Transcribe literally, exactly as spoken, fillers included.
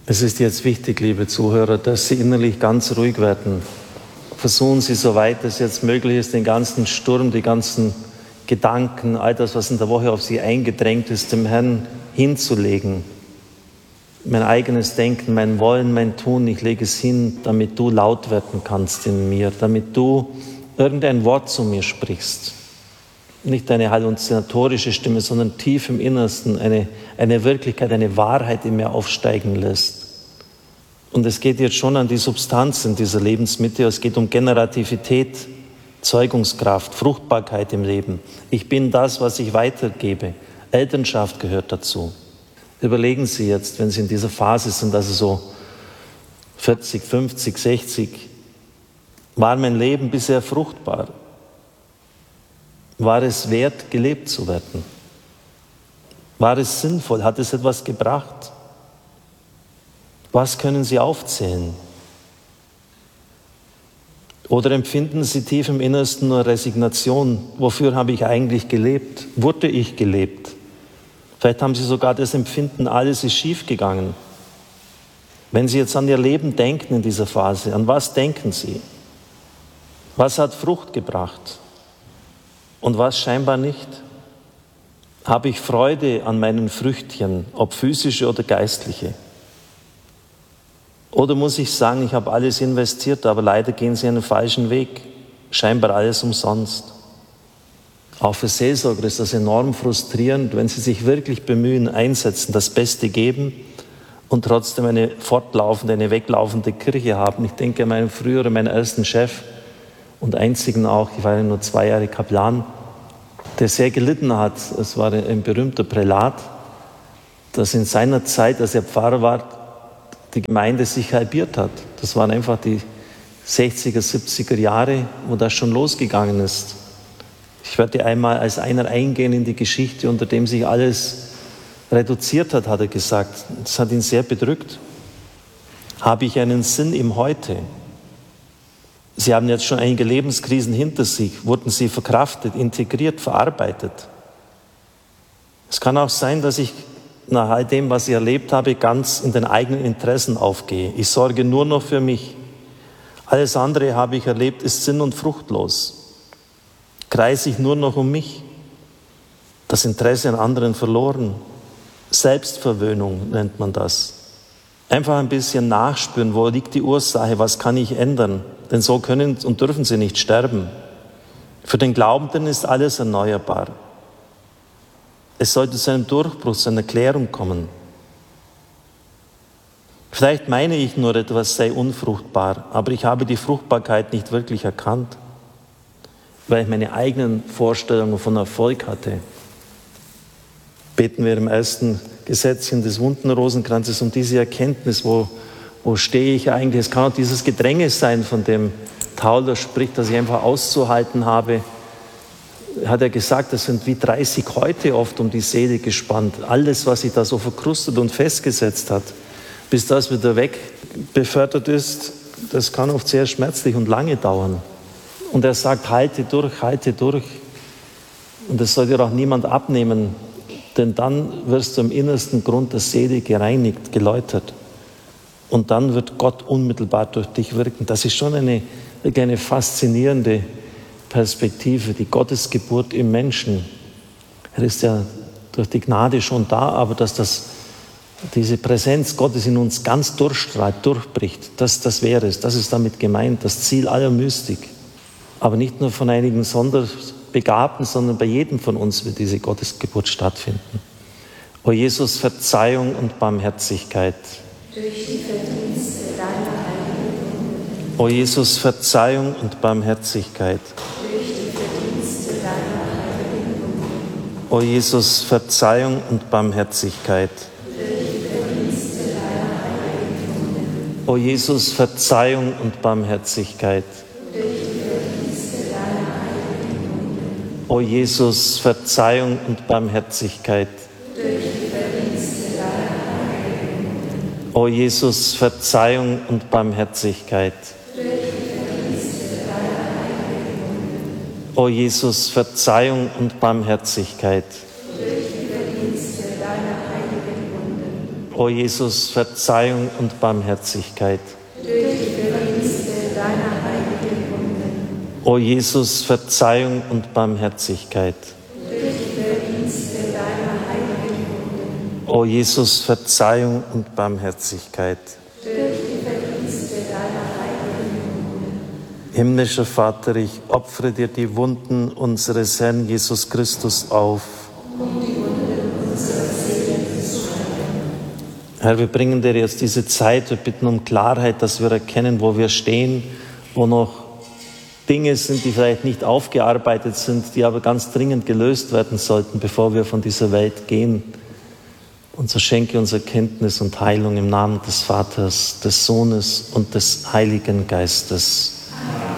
Es ist jetzt wichtig, liebe Zuhörer, dass Sie innerlich ganz ruhig werden. Versuchen Sie, soweit es jetzt möglich ist, den ganzen Sturm, die ganzen Gedanken, all das, was in der Woche auf Sie eingedrängt ist, dem Herrn hinzulegen. Mein eigenes Denken, mein Wollen, mein Tun, ich lege es hin, damit du laut werden kannst in mir, damit du irgendein Wort zu mir sprichst. Nicht eine halluzinatorische Stimme, sondern tief im Innersten eine, eine Wirklichkeit, eine Wahrheit in mir aufsteigen lässt. Und es geht jetzt schon an die Substanz in dieser Lebensmitte. Es geht um Generativität, Zeugungskraft, Fruchtbarkeit im Leben. Ich bin das, was ich weitergebe. Elternschaft gehört dazu. Überlegen Sie jetzt, wenn Sie in dieser Phase sind, also so vierzig, fünfzig, sechzig, war mein Leben bisher fruchtbar? War es wert, gelebt zu werden? War es sinnvoll? Hat es etwas gebracht? Was können Sie aufzählen? Oder empfinden Sie tief im Innersten nur Resignation? Wofür habe ich eigentlich gelebt? Wurde ich gelebt? Vielleicht haben Sie sogar das Empfinden, alles ist schiefgegangen. Wenn Sie jetzt an Ihr Leben denken in dieser Phase, an was denken Sie? Was hat Frucht gebracht? Und was scheinbar nicht? Habe ich Freude an meinen Früchtchen, ob physische oder geistliche? Oder muss ich sagen, ich habe alles investiert, aber leider gehen Sie einen falschen Weg. Scheinbar alles umsonst. Auch für Seelsorger ist das enorm frustrierend, wenn sie sich wirklich bemühen, einsetzen, das Beste geben und trotzdem eine fortlaufende, eine weglaufende Kirche haben. Ich denke an meinen früheren, meinen ersten Chef und einzigen auch, ich war ja nur zwei Jahre Kaplan, der sehr gelitten hat. Es war ein berühmter Prälat, dass in seiner Zeit, als er Pfarrer war, die Gemeinde sich halbiert hat. Das waren einfach die sechziger, siebziger Jahre, wo das schon losgegangen ist. Ich werde einmal als einer eingehen in die Geschichte, unter dem sich alles reduziert hat, hat er gesagt. Das hat ihn sehr bedrückt. Habe ich einen Sinn im Heute? Sie haben jetzt schon einige Lebenskrisen hinter sich. Wurden sie verkraftet, integriert, verarbeitet? Es kann auch sein, dass ich nach all dem, was ich erlebt habe, ganz in den eigenen Interessen aufgehe. Ich sorge nur noch für mich. Alles andere, habe ich erlebt, ist sinn- und fruchtlos. Kreise ich nur noch um mich. Das Interesse an anderen verloren. Selbstverwöhnung nennt man das. Einfach ein bisschen nachspüren, wo liegt die Ursache, was kann ich ändern? Denn so können und dürfen sie nicht sterben. Für den Glaubenden ist alles erneuerbar. Es sollte zu einem Durchbruch, zu einer Klärung kommen. Vielleicht meine ich nur, etwas sei unfruchtbar, aber ich habe die Fruchtbarkeit nicht wirklich erkannt, weil ich meine eigenen Vorstellungen von Erfolg hatte. Beten wir im ersten Gesetzchen des wunden Rosenkranzes um diese Erkenntnis, wo, wo stehe ich eigentlich? Es kann auch dieses Gedränge sein, von dem Tauler spricht, dass ich einfach auszuhalten habe. Hat er gesagt, das sind wie dreißig Häute oft um die Seele gespannt. Alles, was sich da so verkrustet und festgesetzt hat, bis das wieder weg befördert ist, das kann oft sehr schmerzlich und lange dauern. Und er sagt, halte durch, halte durch. Und das soll dir auch niemand abnehmen, denn dann wirst du im innersten Grund der Seele gereinigt, geläutert. Und dann wird Gott unmittelbar durch dich wirken. Das ist schon eine, eine faszinierende Perspektive, die Gottesgeburt im Menschen. Er ist ja durch die Gnade schon da, aber dass das, diese Präsenz Gottes in uns ganz durchstrahlt, durchbricht, das, das wäre es. Das ist damit gemeint, das Ziel aller Mystik. Aber nicht nur von einigen Sonderbegabten, sondern bei jedem von uns wird diese Gottesgeburt stattfinden. O Jesus, Verzeihung und Barmherzigkeit. Durch die Verdienste deiner heiligen Wunde. O Jesus, Verzeihung und Barmherzigkeit. Durch die Verdienste deiner heiligen Wunde. O Jesus, Verzeihung und Barmherzigkeit. Durch die Verdienste deiner heiligen Wunde. O Jesus, Verzeihung und Barmherzigkeit. O Jesus, Verzeihung und Barmherzigkeit. Durch die Verdienste deiner heiligen Wunde. O Jesus, Verzeihung und Barmherzigkeit. Durch die Verdienste deiner heiligen Wunde. O Jesus, Verzeihung und Barmherzigkeit. Durch die Verdienste deiner heiligen Wunde. O Jesus, Verzeihung und Barmherzigkeit. Durch die Verdienste deiner heiligen Wunden. O Jesus, Verzeihung und Barmherzigkeit. Durch die Verdienste deiner heiligen Wunden. O Jesus, Verzeihung und Barmherzigkeit. Durch die Verdienste deiner heiligen Wunden. Himmlischer Vater, ich opfere dir die Wunden unseres Herrn Jesus Christus auf. Um die Wunden unserer Seelen zu heilen. Herr, wir bringen dir jetzt diese Zeit, wir bitten um Klarheit, dass wir erkennen, wo wir stehen, wo noch Dinge sind, die vielleicht nicht aufgearbeitet sind, die aber ganz dringend gelöst werden sollten, bevor wir von dieser Welt gehen. Und so schenke uns Erkenntnis und Heilung im Namen des Vaters, des Sohnes und des Heiligen Geistes.